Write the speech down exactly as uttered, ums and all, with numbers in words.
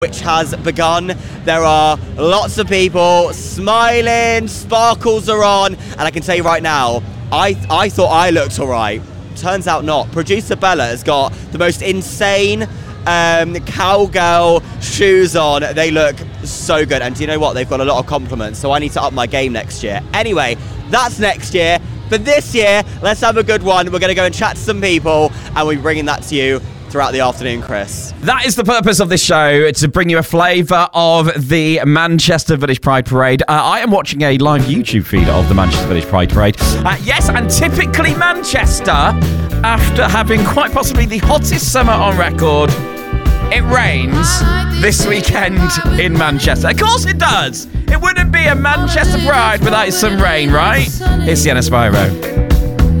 which has begun. There are lots of people smiling, sparkles are on, and I can tell you right now, I I thought I looked all right. Turns out not. Producer Bella has got the most insane um, cowgirl shoes on. They look so good, and do you know what? They've got a lot of compliments, so I need to up my game next year. Anyway, that's next year. But this year, let's have a good one. We're going to go and chat to some people, and we'll be bringing that to you throughout the afternoon, Chris. That is the purpose of this show, to bring you a flavour of the Manchester Village Pride Parade. Uh, I am watching a live YouTube feed of the Manchester Village Pride Parade. Uh, yes, and typically Manchester, after having quite possibly the hottest summer on record, it rains this weekend in Manchester. Of course it does. It wouldn't be a Manchester Pride without some rain, right? Here's Sienna Spyro.